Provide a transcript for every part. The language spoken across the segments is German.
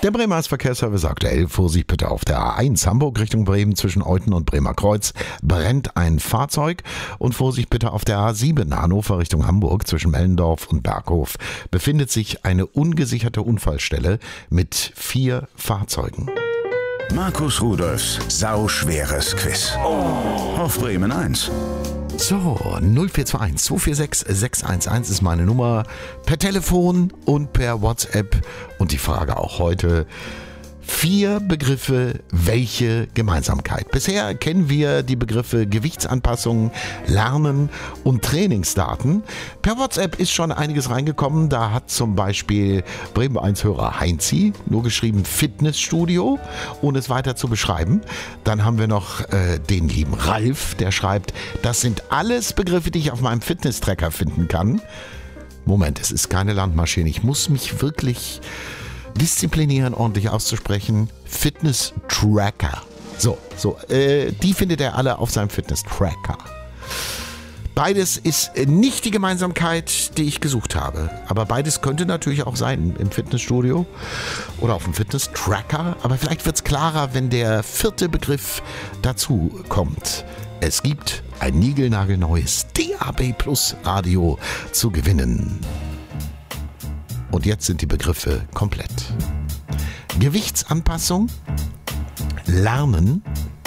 Der Bremer Verkehrsservice aktuell. Vorsicht bitte auf der A1 Hamburg Richtung Bremen zwischen Euten und Bremer Kreuz brennt ein Fahrzeug. Und Vorsicht bitte auf der A7 Hannover Richtung Hamburg zwischen Mellendorf und Berghof befindet sich eine ungesicherte Unfallstelle mit 4 Fahrzeugen. Markus Rudolfs sauschweres Quiz. Auf Bremen 1. So, 0421 246 611 ist meine Nummer per Telefon und per WhatsApp. Und die Frage auch heute: 4 Begriffe, welche Gemeinsamkeit? Bisher kennen wir die Begriffe Gewichtsanpassung, Lernen und Trainingsdaten. Per WhatsApp ist schon einiges reingekommen. Da hat zum Beispiel Bremen 1-Hörer Heinzi nur geschrieben Fitnessstudio, ohne es weiter zu beschreiben. Dann haben wir noch den lieben Ralf, der schreibt, das sind alles Begriffe, die ich auf meinem Fitness-Tracker finden kann. Moment, es ist keine Landmaschine. Ich muss mich wirklich disziplinieren, ordentlich auszusprechen. Fitness-Tracker. Die findet er alle auf seinem Fitness-Tracker. Beides ist nicht die Gemeinsamkeit, die ich gesucht habe. Aber beides könnte natürlich auch sein im Fitnessstudio oder auf dem Fitness-Tracker. Aber vielleicht wird es klarer, wenn der 4. Begriff dazu kommt. Es gibt ein niegelnagelneues DAB+ Radio zu gewinnen. Und jetzt sind die Begriffe komplett. Gewichtsanpassung, Lernen,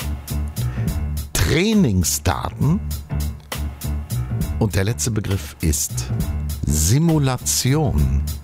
Trainingsdaten und der letzte Begriff ist Simulation.